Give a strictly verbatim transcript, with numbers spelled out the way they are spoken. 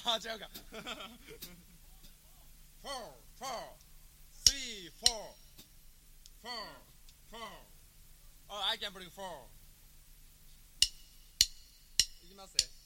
あ違うかfour four three four four four oh I can bring four いきます